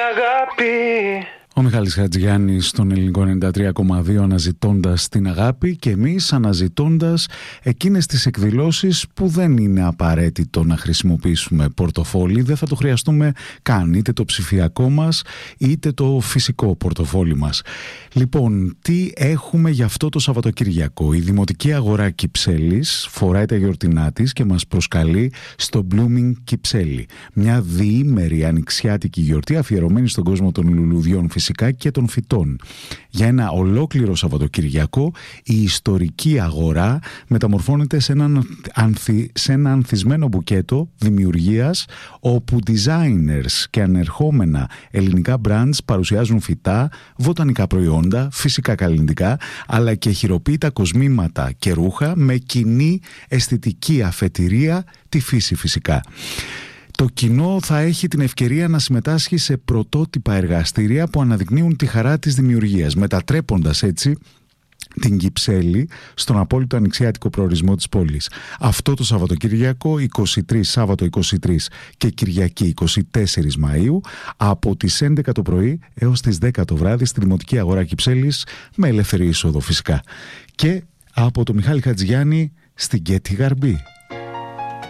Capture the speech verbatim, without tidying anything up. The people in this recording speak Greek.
αγάπη. Ο Μιχάλης Χατζηγιάννης στον Ελληνικό ενενήντα τρία κόμμα δύο, αναζητώντας την αγάπη, και εμείς αναζητώντας εκείνες τις εκδηλώσεις που δεν είναι απαραίτητο να χρησιμοποιήσουμε πορτοφόλι, δεν θα το χρειαστούμε καν, είτε το ψηφιακό μας είτε το φυσικό πορτοφόλι μας. Λοιπόν, τι έχουμε για αυτό το Σαββατοκυριακό? Η Δημοτική Αγορά Κυψέλης φοράει τα γιορτινά της και μας προσκαλεί στο Blooming Κυψέλη, μια διήμερη ανοιξιάτικη γιορτή αφιερωμένη στον κόσμο των λουλουδιών φυσικά και των φυτών. Για ένα ολόκληρο Σαββατοκυριακό η ιστορική αγορά μεταμορφώνεται σε, έναν ανθι, σε ένα ανθισμένο μπουκέτο δημιουργίας, όπου designers και ανερχόμενα ελληνικά brands παρουσιάζουν φυτά, βοτανικά προϊόντα, φυσικά καλλιντικά, αλλά και χειροποίητα κοσμήματα και ρούχα με κοινή αισθητική αφετηρία, τη φύση φυσικά. Το κοινό θα έχει την ευκαιρία να συμμετάσχει σε πρωτότυπα εργαστήρια που αναδεικνύουν τη χαρά της δημιουργίας, μετατρέποντας έτσι την Κυψέλη στον απόλυτο ανοιξιάτικο προορισμό της πόλης. Αυτό το Σαββατοκυριακό, είκοσι τρεις, Σάββατο είκοσι τρεις και Κυριακή είκοσι τέσσερις Μαΐου, από τις έντεκα το πρωί έως τις δέκα το βράδυ στη Δημοτική Αγορά Κυψέλης, με ελεύθερη είσοδο φυσικά. Και από το Μιχάλη Χατζηγιάννη στην Κέτη Γαρμπή.